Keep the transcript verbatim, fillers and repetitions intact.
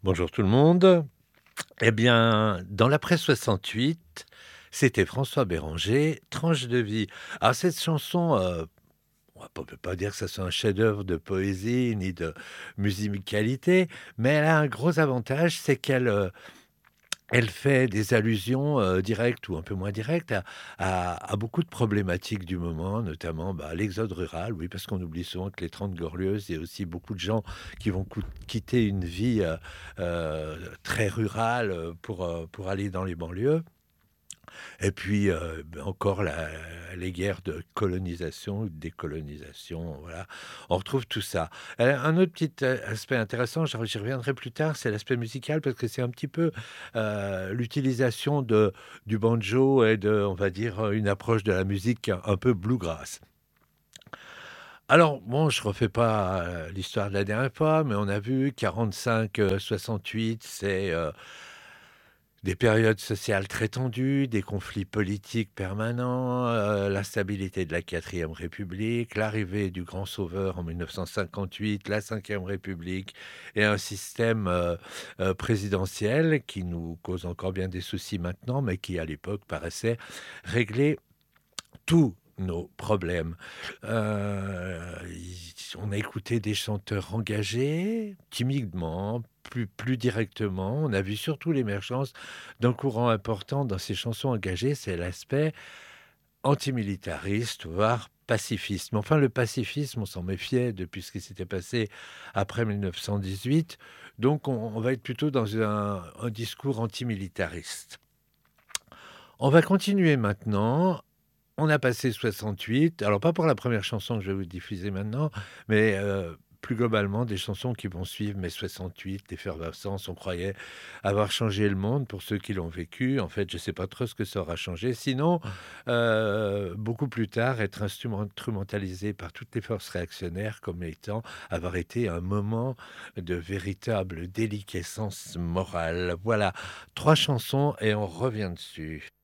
Bonjour tout le monde. Eh bien, dans l'après soixante-huit, c'était François Béranger, «Tranche de vie». Alors cette chanson, heu, on va pas on peut pas dire que ça soit un chef-d'œuvre de poésie ni de musicalité, mais elle a un gros avantage, c'est qu'elle, heu, elle fait des allusions, heu, directes ou un peu moins directes à à à beaucoup de problématiques du moment, notamment, bah, l'exode rural, oui, parce qu'on oublie souvent que les Trente Glorieuses, il y a aussi beaucoup de gens qui vont cout quitter une vie, heu heu, très rurale, heu, pour, heu, pour aller dans les banlieues. Et puis, heu, bah, encore la les guerres de colonisation ou de décolonisation, voilà. On retrouve tout ça. Heu, un autre petit, heu, aspect intéressant, j'y j'y reviendrai plus tard, c'est l'aspect musical parce que c'est un petit peu, heu, l'utilisation de du banjo et de, on va dire, heu, une approche de la musique un un peu bluegrass. Alors bon, je refais pas, heu, l'histoire de la dernière fois, mais on a vu quarante-cinq, heu, soixante-huit, c'est, heu des périodes sociales très tendues, des conflits politiques permanents, heu, l'instabilité de la quatrième République, l'arrivée du grand sauveur en mille neuf cent cinquante-huit, la cinquième République et un système, heu heu, présidentiel qui nous cause encore bien des soucis maintenant, mais qui à l'époque paraissait régler tous nos problèmes. Heu, i on a écouté des chanteurs engagés, timidement, plus plus directement. On a vu surtout l'émergence d'un courant important dans ces chansons engagées, c'est l'aspect antimilitariste, voire pacifiste. Mais enfin, le pacifisme, on s'en méfiait depuis ce qui s'était passé après mille neuf cent dix-huit, donc on on va être plutôt dans un un discours antimilitariste. On va continuer maintenant. On a passé soixante-huit, alors pas pour la première chanson que je vais vous diffuser maintenant, mais heu, plus globalement des chansons qui vont suivre mai soixante-huit, l'effervescence, on croyait avoir changé le monde pour ceux qui l'ont vécu. En fait, je sais pas trop ce que ça aura changé. Sinon, heu, beaucoup plus tard, être instrument instrumentalisé par toutes les forces réactionnaires comme étant avoir été un moment de véritable déliquescence morale. Voilà, trois chansons et on revient dessus.